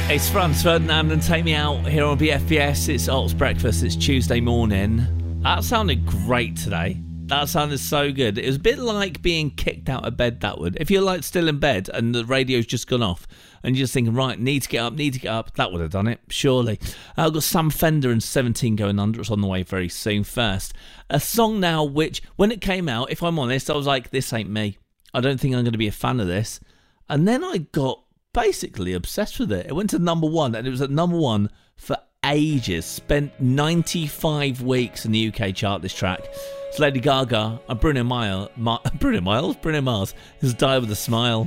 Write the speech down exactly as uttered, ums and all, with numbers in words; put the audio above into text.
It's Franz Ferdinand and Take Me Out here on B F B S. It's Alt's Breakfast. It's Tuesday morning. That sounded great today. That sounded so good. It was a bit like being kicked out of bed, that would. If you're like still in bed and the radio's just gone off and you're just thinking, right, need to get up, need to get up, that would have done it, surely. Uh, I've got Sam Fender and seventeen going under. It's on the way very soon. First, a song now which, when it came out, if I'm honest, I was like, this ain't me. I don't think I'm going to be a fan of this. And then I got basically obsessed with it. It went to number one, and it was at number one for ages. Spent ninety-five weeks in the U K chart, this track. It's Lady Gaga and Bruno Mars. Ma- Bruno Miles? Bruno Mars has died with a smile.